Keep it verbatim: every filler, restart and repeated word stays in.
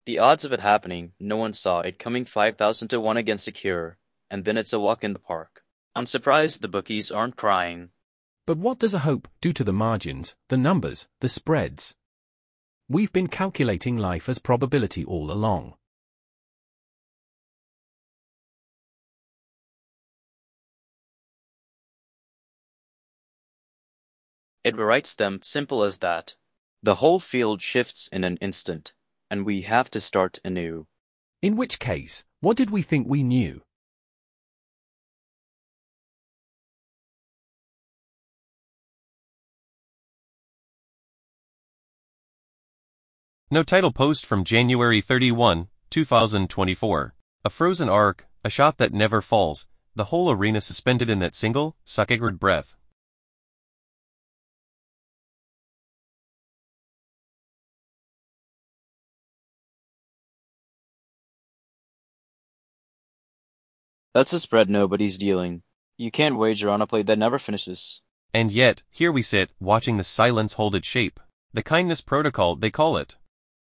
The odds of it happening, no one saw it coming five thousand to one against a cure, and then it's a walk in the park. I'm surprised the bookies aren't crying. But what does a hope do to the margins, the numbers, the spreads? We've been calculating life as probability all along. It writes them simple as that. The whole field shifts in an instant, and we have to start anew. In which case, what did we think we knew? No title post from January thirty-first, two thousand twenty-four. A frozen arc, a shot that never falls, the whole arena suspended in that single, sacred breath. That's a spread nobody's dealing. You can't wager on a play that never finishes. And yet, here we sit, watching the silence hold its shape. The kindness protocol, they call it.